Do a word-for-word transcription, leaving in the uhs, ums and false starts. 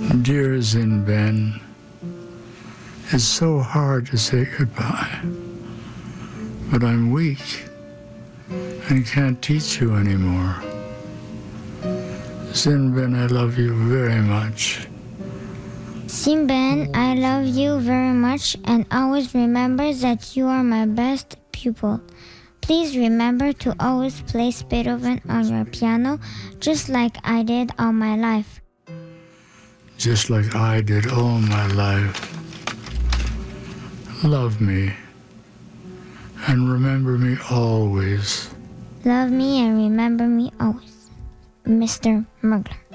Dear Zinben, it's so hard to say goodbye, but I'm weak and can't teach you anymore. Zinben, I love you very much. Zinben, I love you very much and always remember that you are my best pupil. Please remember to always play Beethoven on your piano, just like I did all my life. Just like I did all my life. Love me and remember me always. Love me and remember me always. Mister Mugler.